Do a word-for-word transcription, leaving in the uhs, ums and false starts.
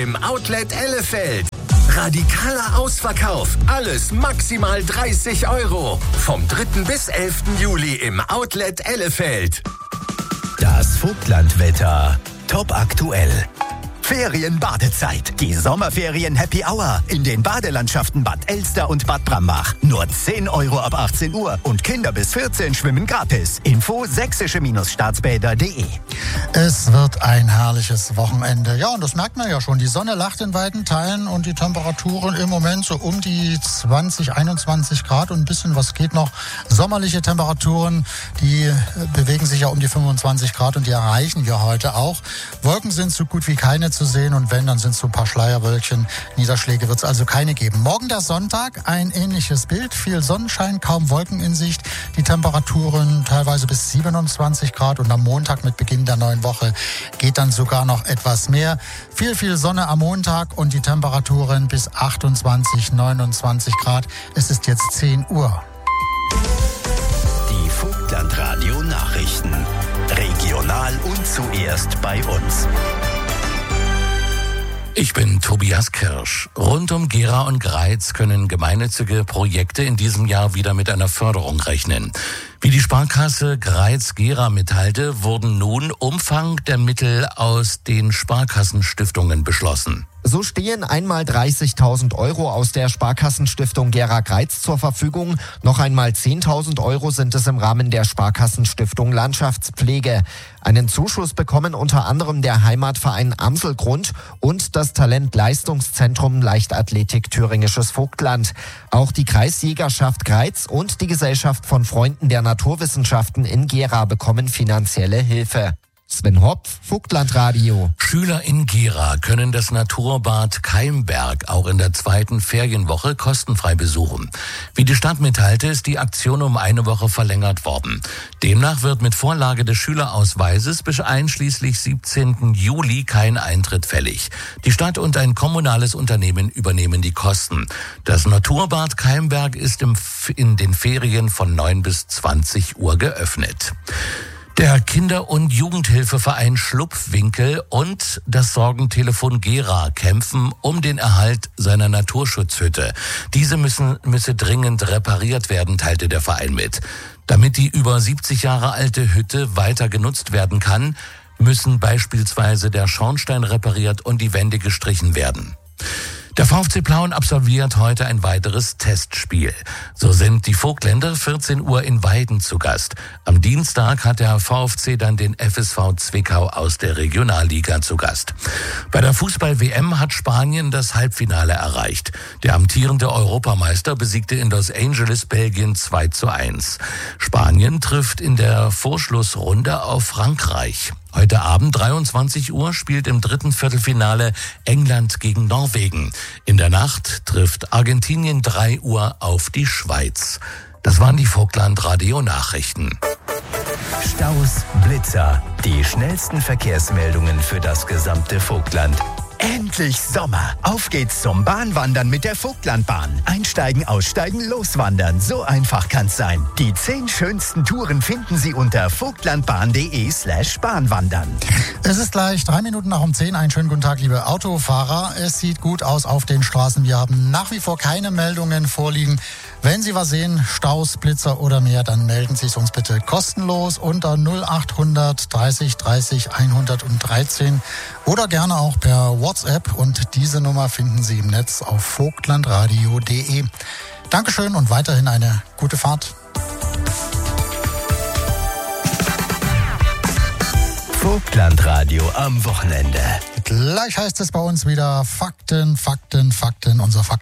Im Outlet Ellefeld. Radikaler Ausverkauf. Alles maximal dreißig Euro. Vom dritten bis elften Juli im Outlet Ellefeld. Das Vogtlandwetter. Top aktuell. Ferienbadezeit. Die Sommerferien Happy Hour in den Badelandschaften Bad Elster und Bad Brambach. Nur zehn Euro ab achtzehn Uhr und Kinder bis vierzehn schwimmen gratis. Info sächsische-staatsbäder punkt de. Es wird ein herrliches Wochenende. Ja, und das merkt man ja schon. Die Sonne lacht in weiten Teilen und die Temperaturen im Moment so um die zwanzig, einundzwanzig Grad und ein bisschen was geht noch. Sommerliche Temperaturen, die bewegen sich ja um die fünfundzwanzig Grad und die erreichen wir heute auch. Wolken sind so gut wie keine zu sehen und wenn, dann sind es so ein paar Schleierwölkchen. Niederschläge wird es also keine geben. Morgen der Sonntag, ein ähnliches Bild. Viel Sonnenschein, kaum Wolken in Sicht. Die Temperaturen teilweise bis siebenundzwanzig Grad und am Montag mit Beginn der neuen Woche geht dann sogar noch etwas mehr. Viel, viel Sonne am Montag und die Temperaturen bis achtundzwanzig, neunundzwanzig Grad. Es ist jetzt zehn Uhr. Die Vogtlandradio Nachrichten. Regional und zuerst bei uns. Ich bin Tobias Kirsch. Rund um Gera und Greiz können gemeinnützige Projekte in diesem Jahr wieder mit einer Förderung rechnen. Wie die Sparkasse Greiz-Gera mitteilte, wurden nun Umfang der Mittel aus den Sparkassenstiftungen beschlossen. So stehen einmal dreißigtausend Euro aus der Sparkassenstiftung Gera-Greiz zur Verfügung. Noch einmal zehntausend Euro sind es im Rahmen der Sparkassenstiftung Landschaftspflege. Einen Zuschuss bekommen unter anderem der Heimatverein Amselgrund und das Talent-Leistungszentrum Leichtathletik Thüringisches Vogtland. Auch die Kreisjägerschaft Greiz und die Gesellschaft von Freunden der Naturwissenschaften in Gera bekommen finanzielle Hilfe. Sven Hopf, Vogtlandradio. Schüler in Gera können das Naturbad Keimberg auch in der zweiten Ferienwoche kostenfrei besuchen. Wie die Stadt mitteilte, ist die Aktion um eine Woche verlängert worden. Demnach wird mit Vorlage des Schülerausweises bis einschließlich siebzehnten Juli kein Eintritt fällig. Die Stadt und ein kommunales Unternehmen übernehmen die Kosten. Das Naturbad Keimberg ist im, in den Ferien von neun bis zwanzig Uhr geöffnet. Der Kinder- und Jugendhilfeverein Schlupfwinkel und das Sorgentelefon Gera kämpfen um den Erhalt seiner Naturschutzhütte. Diese müssen, müsse dringend repariert werden, teilte der Verein mit. Damit die über siebzig Jahre alte Hütte weiter genutzt werden kann, müssen beispielsweise der Schornstein repariert und die Wände gestrichen werden. Der VfC Plauen absolviert heute ein weiteres Testspiel. So sind die Vogtländer vierzehn Uhr in Weiden zu Gast. Am Dienstag hat der VfC dann den F S V Zwickau aus der Regionalliga zu Gast. Bei der Fußball-W M hat Spanien das Halbfinale erreicht. Der amtierende Europameister besiegte in Los Angeles Belgien zwei zu eins. Spanien trifft in der Vorschlussrunde auf Frankreich. Heute Abend dreiundzwanzig Uhr spielt im dritten Viertelfinale England gegen Norwegen. In der Nacht trifft Argentinien drei Uhr auf die Schweiz. Das waren die Vogtland-Radio-Nachrichten. Staus, Blitzer, die schnellsten Verkehrsmeldungen für das gesamte Vogtland. Endlich Sommer! Auf geht's zum Bahnwandern mit der Vogtlandbahn. Einsteigen, aussteigen, loswandern. So einfach kann's sein. Die zehn schönsten Touren finden Sie unter vogtlandbahn.de slash Bahnwandern. Es ist gleich drei Minuten nach um zehn. Einen schönen guten Tag, liebe Autofahrer. Es sieht gut aus auf den Straßen. Wir haben nach wie vor keine Meldungen vorliegen. Wenn Sie was sehen, Staus, Blitzer oder mehr, dann melden Sie es uns bitte kostenlos unter null achthundert dreißig dreißig hundertdreizehn oder gerne auch per WhatsApp. Und diese Nummer finden Sie im Netz auf vogtlandradio punkt de. Dankeschön und weiterhin eine gute Fahrt. Vogtlandradio am Wochenende. Gleich heißt es bei uns wieder Fakten, Fakten, Fakten. Unser Fakten